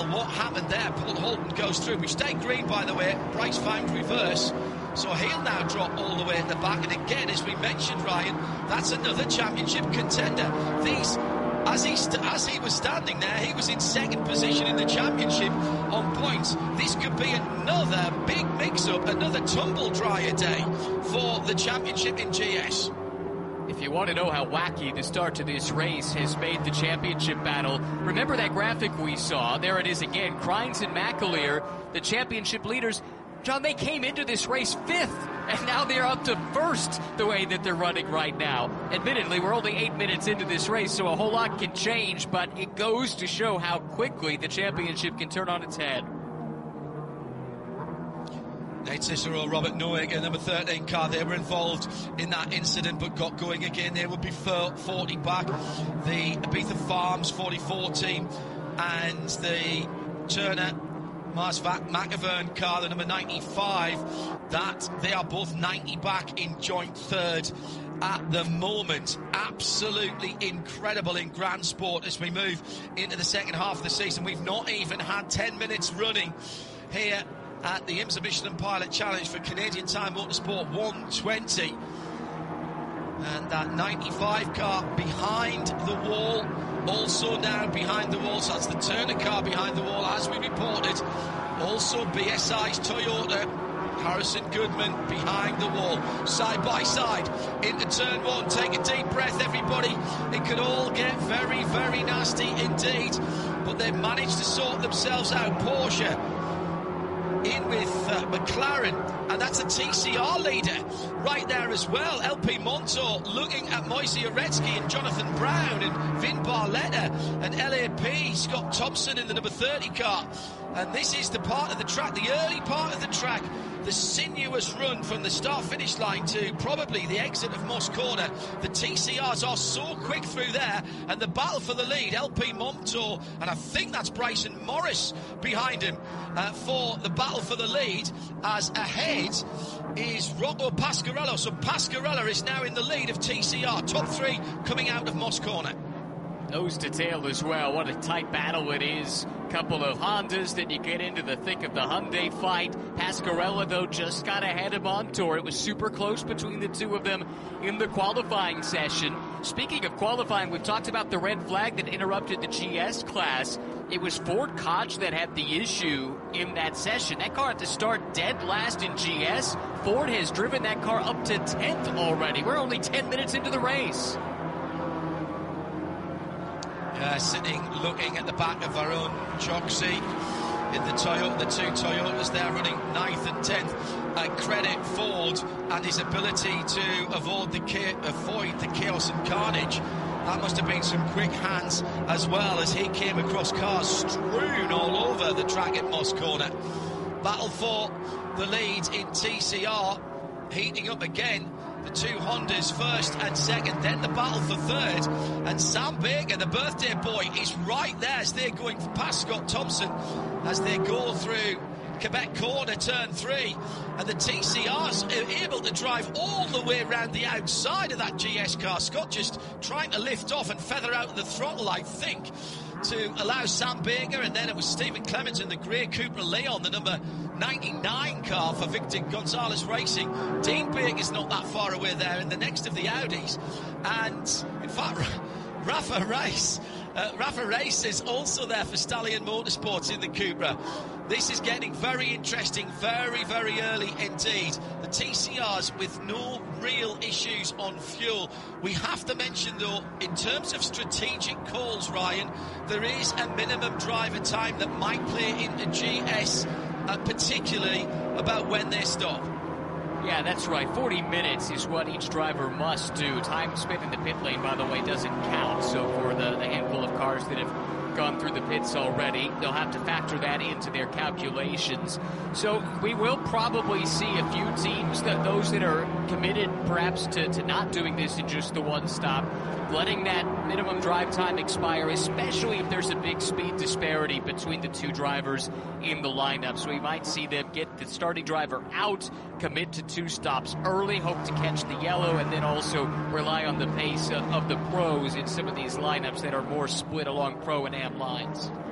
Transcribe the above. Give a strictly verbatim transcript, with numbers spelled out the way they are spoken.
well what happened there. Paul Holden goes through. We stay green, by the way. Bryce found reverse. So he'll now drop all the way at the back. And again, as we mentioned, Ryan, that's another championship contender. These, as he, st- as he was standing there, he was in second position in the championship on points. This could be another big mix-up, another tumble-dryer day for the championship in G S. If you want to know how wacky the start to this race has made the championship battle, remember that graphic we saw? There it is again. Crines and McAleer, the championship leaders. John, they came into this race fifth, and now they're up to first the way that they're running right now. Admittedly, we're only eight minutes into this race, so a whole lot can change, but it goes to show how quickly the championship can turn on its head. Nate Cicero, Robert Noack, number thirteen car, they were involved in that incident but got going again. They would be forty back. The Ibiza Farms forty-four team and the Turner Mars McAvern car, the number ninety-five, that they are both ninety back in joint third at the moment. Absolutely incredible in Grand Sport as we move into the second half of the season. We've not even had ten minutes running here at the IMSA Michelin Pilot Challenge for Canadian Tire Motorsport one twenty. And that ninety-five car behind the wall, also now behind the wall, so that's the Turner car behind the wall as we reported. Also B S I's Toyota, Harrison Goodman behind the wall, side by side into turn one. Take a deep breath, everybody. It could all get very, very nasty indeed, but they've managed to sort themselves out. Porsche in with uh, McLaren, and that's a T C R leader right there as well. L P Montour looking at Moise Uretsky and Jonathan Brown and Vin Barletta, and L A P Scott Thompson in the number thirty car. And this is the part of the track, the early part of the track, the sinuous run from the start-finish line to probably the exit of Moss Corner. The T C Rs are so quick through there, and the battle for the lead, L P Montour, and I think that's Bryson Morris behind him uh, for the battle for the lead, as ahead is Rocco Pasquarello. So Pasquarello is now in the lead of T C R, top three coming out of Moss Corner. Nose to tail as well. What a tight battle it is. Couple of Hondas, then you get into the thick of the Hyundai fight. Pasquarello, though, just got ahead of Montour. It was super close between the two of them in the qualifying session. Speaking of qualifying, we've talked about the red flag that interrupted the G S class. It was Ford Koch that had the issue in that session. That car at the start dead last in G S. Ford has driven that car up to tenth already. We're only ten minutes into the race. Uh, sitting, looking at the back of Varun Choksi in the Toyota, the two Toyotas there running ninth and tenth. Uh, credit Ford and his ability to avoid the, cha- avoid the chaos and carnage. That must have been some quick hands as well, as he came across cars strewn all over the track at Moss Corner. Battle for the lead in T C R, heating up again. The two Hondas first and second, then the battle for third. And Sam Baker, the birthday boy, is right there as they're going past Scott Thompson as they go through Quebec Corner, turn three. And the T C Rs are able to drive all the way around the outside of that G S car. Scott just trying to lift off and feather out the throttle, I think, to allow Sam Baker. And then it was Stephen Clements in the grey Cupra Leon, the number ninety-nine car for Victor Gonzalez Racing. Dean Baker's not that far away there in the next of the Audis. And in fact, Rafa Race, uh, Rafa Race is also there for Stallion Motorsports in the Cupra. This is getting very interesting, very, very early indeed. The T C Rs with no real issues on fuel. We have to mention, though, in terms of strategic calls, Ryan, there is a minimum driver time that might play into G S, uh, particularly about when they stop. Yeah, that's right. forty minutes is what each driver must do. Time spent in the pit lane, by the way, doesn't count. So for the, the handful of cars that have gone through the pits already, they'll have to factor that into their calculations. So we will probably see a few teams, that those that are committed perhaps to, to not doing this in just the one stop, letting that minimum drive time expire, especially if there's a big speed disparity between the two drivers in the lineup. So we might see them get the starting driver out, commit to two stops early, hope to catch the yellow, and then also rely on the pace of, of the pros in some of these lineups that are more split along pro and am lines.